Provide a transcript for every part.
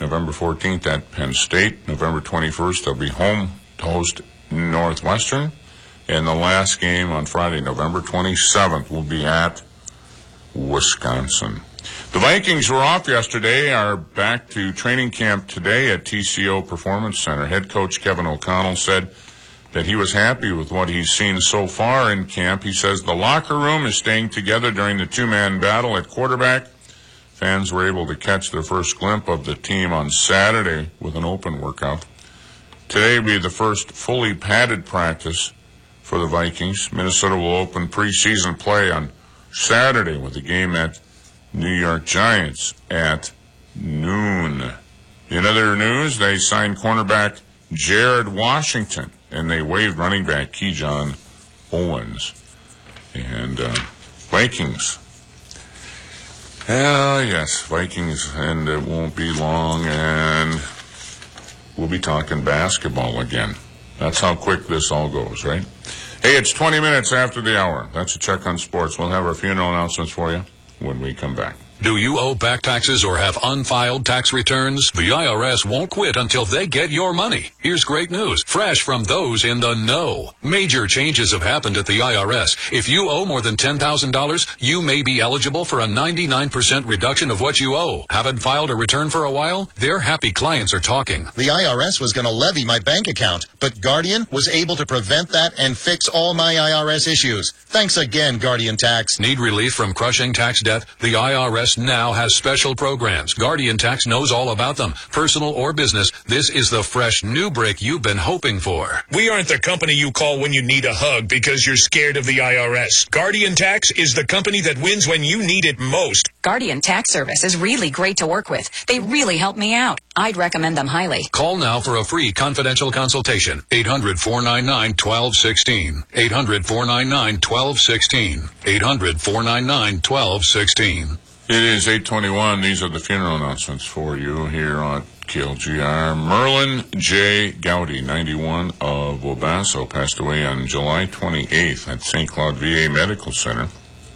November 14th at Penn State. November 21st, they'll be home to host Northwestern. And the last game on Friday, November 27th, will be at Wisconsin. The Vikings were off yesterday, are back to training camp today at TCO Performance Center. Head coach Kevin O'Connell said that he was happy with what he's seen so far in camp. He says the locker room is staying together during the two-man battle at quarterback. Fans were able to catch their first glimpse of the team on Saturday with an open workout. Today will be the first fully padded practice for the Vikings. Minnesota will open preseason play on Saturday with a game at New York Giants at noon. In other news, they signed cornerback Jared Washington, and they waived running back Keyshawn Owens. And Vikings. Yes, Vikings, and it won't be long, and we'll be talking basketball again. That's how quick this all goes, right? Hey, it's 20 minutes after the hour. That's a check on sports. We'll have our funeral announcements for you when we come back. Do you owe back taxes or have unfiled tax returns? The IRS won't quit until they get your money. Here's great news, fresh from those in the know. Major changes have happened at the IRS. If you owe more than $10,000, you may be eligible for a 99% reduction of what you owe. Haven't filed a return for a while? Their happy clients are talking. The IRS was going to levy my bank account, but Guardian was able to prevent that and fix all my IRS issues. Thanks again, Guardian Tax. Need relief from crushing tax debt? The IRS now has special programs. Guardian Tax knows all about them. Personal or business, this is the fresh new break you've been hoping for. We aren't the company you call when you need a hug because you're scared of the IRS. Guardian Tax is the company that wins when you need it most. Guardian Tax Service is really great to work with. They really help me out. I'd recommend them highly. Call now for a free confidential consultation. 800-499-1216. 800-499-1216. 800-499-1216. It is 8:21. These are the funeral announcements for you here on KLGR. Merlin J. Gowdy, 91, of Wabasso, passed away on July 28th at St. Cloud VA Medical Center.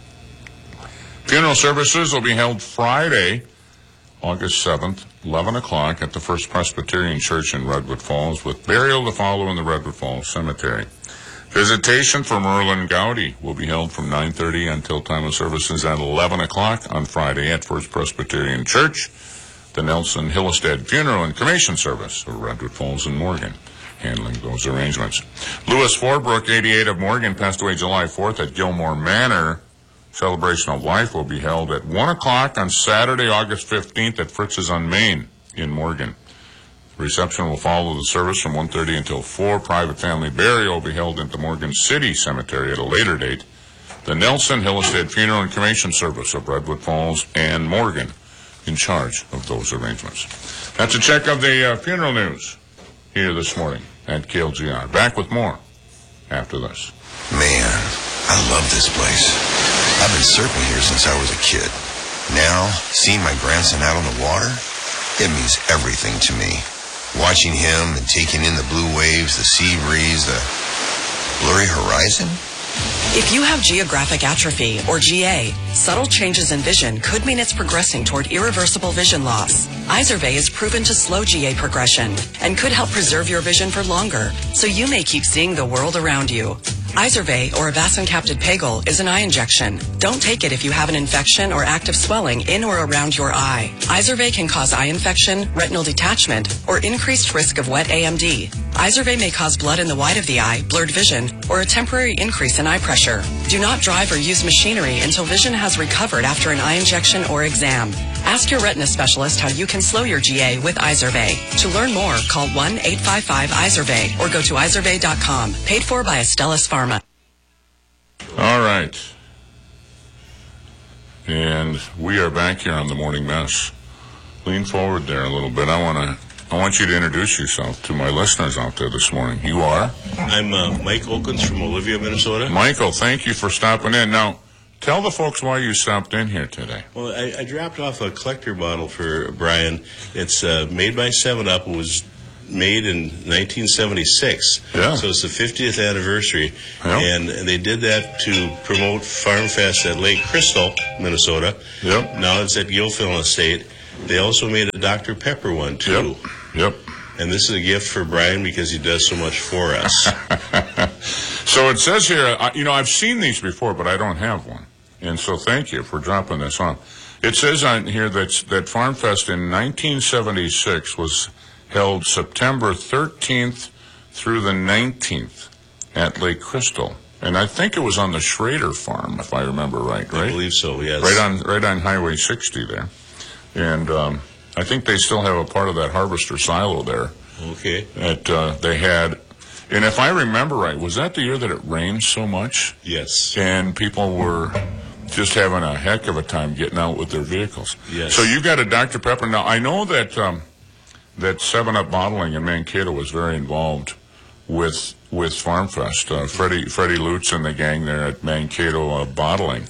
Funeral services will be held Friday, August 7th, 11 o'clock at the First Presbyterian Church in Redwood Falls, with burial to follow in the Redwood Falls Cemetery. Visitation for Merlin Gowdy will be held from 9:30 until time of services at 11 o'clock on Friday at First Presbyterian Church. The Nelson Hillestead Funeral and Cremation Service of Redwood Falls and Morgan handling those arrangements. Louis Forbrook, 88, of Morgan, passed away July 4th at Gilmore Manor. Celebration of life will be held at 1 o'clock on Saturday, August 15th at Fritz's on Main in Morgan. Reception will follow the service from 1:30 until 4. Private family burial will be held at the Morgan City Cemetery at a later date. The Nelson Hillestead Funeral and Cremation Service of Redwood Falls and Morgan in charge of those arrangements. That's a check of the funeral news here this morning at KLGR. Back with more after this. Man, I love this place. I've been surfing here since I was a kid. Now, seeing my grandson out on the water, it means everything to me. Watching him and taking in the blue waves, the sea breeze, the blurry horizon. If you have geographic atrophy, or GA, subtle changes in vision could mean it's progressing toward irreversible vision loss. Izervay is proven to slow GA progression and could help preserve your vision for longer, so you may keep seeing the world around you. Izervay, or avacincaptad pegol, is an eye injection. Don't take it if you have an infection or active swelling in or around your eye. Izervay can cause eye infection, retinal detachment, or increased risk of wet AMD. Izervay may cause blood in the white of the eye, blurred vision, or a temporary increase in eye pressure. Do not drive or use machinery until vision has recovered after an eye injection or exam. Ask your retina specialist how you can slow your GA with Izervay. To learn more, call 1-855-IZERVAY or go to izervay.com. Paid for by Astellas Pharma. All right. And we are back here on the Morning Mess. Lean forward there a little bit. I want you to introduce yourself to my listeners out there this morning. You are? I'm Mike Olkins from Olivia, Minnesota. Michael, thank you for stopping in. Now, tell the folks why you stopped in here today. Well, I dropped off a collector bottle for Brian. It's made by 7-Up. It was made in 1976. Yeah. So it's the 50th anniversary. Yep. And they did that to promote Farm Fest at Lake Crystal, Minnesota. Yep. Now it's at Gilfillan Estate. They also made a Dr. Pepper one, too. Yep. And this is a gift for Brian because he does so much for us. So it says here, I've seen these before, but I don't have one. And so thank you for dropping this on. It says on here that Farm Fest in 1976 was held September 13th through the 19th at Lake Crystal. And I think it was on the Schrader farm, if I remember right? I believe so, yes. Right on Highway 60 there. And I think they still have a part of that harvester silo there. Okay. That they had. And if I remember right, was that the year that it rained so much? Yes. And people were just having a heck of a time getting out with their vehicles. Yes. So you got a Dr. Pepper. Now, I know that that 7-Up bottling in Mankato was very involved with Farm Fest. Freddie Lutz and the gang there at Mankato Bottling.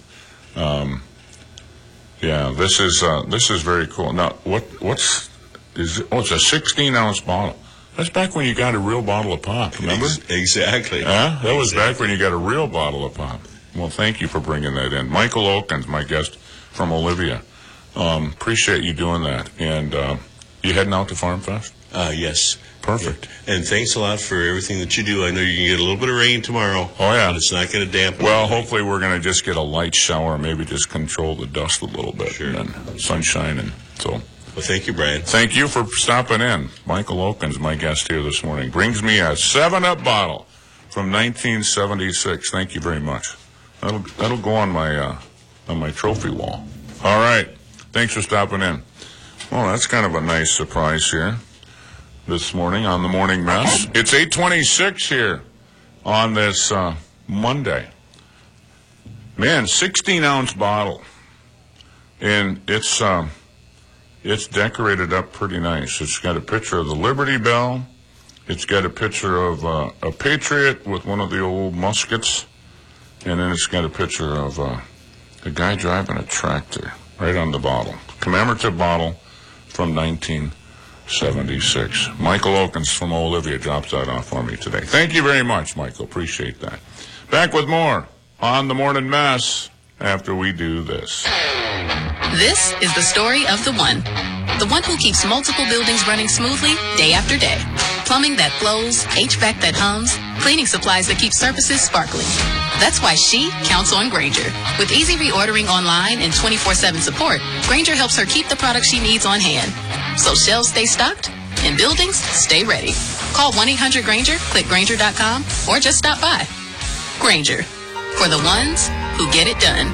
Yeah, this is very cool. Now, it's a 16-ounce bottle. That's back when you got a real bottle of pop, remember? Exactly. That was back when you got a real bottle of pop. Well, thank you for bringing that in. Michael Okens, my guest from Olivia. Appreciate you doing that. And you heading out to Farm Fest? Yes. Perfect. Yeah. And thanks a lot for everything that you do. I know you can get a little bit of rain tomorrow. Oh, yeah. But it's not going to dampen. Well, hopefully we're going to just get a light shower, maybe just control the dust a little bit. Sure. And then sunshine. And so. Well, thank you, Brian. Thank you for stopping in. Michael Okens, my guest here this morning, brings me a 7-Up bottle from 1976. Thank you very much. That'll go on my trophy wall. All right. Thanks for stopping in. Well, that's kind of a nice surprise here this morning on the Morning Mess. It's 8:26 here on this Monday. Man, 16-ounce bottle, and it's decorated up pretty nice. It's got a picture of the Liberty Bell. It's got a picture of a Patriot with one of the old muskets, and then it's got a picture of a guy driving a tractor right on the bottle. Commemorative bottle from 1976. Michael Okens from Olivia drops that off for me today. Thank you very much, Michael. Appreciate that. Back with more on the Morning Mess after we do this. This is the story of the one who keeps multiple buildings running smoothly day after day. Plumbing that flows, HVAC that hums, cleaning supplies that keep surfaces sparkling. That's why she counts on Grainger. With easy reordering online and 24/7 support, Grainger helps her keep the products she needs on hand. So shelves stay stocked and buildings stay ready. Call 1-800-GRAINGER, click Grainger.com, or just stop by. Grainger, for the ones who get it done.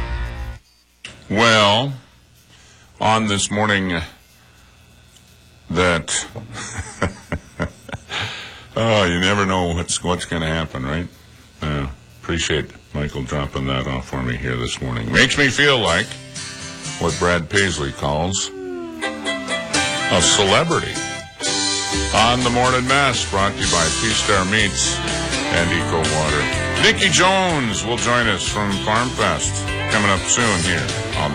Well, on this morning that oh, you never know what's going to happen, right? Appreciate Michael dropping that off for me here this morning. Makes me feel like what Brad Paisley calls a celebrity. On the Morning Mess, brought to you by P-Star Meats and Eco Water. Nikki Jones will join us from Farm Fest coming up soon here on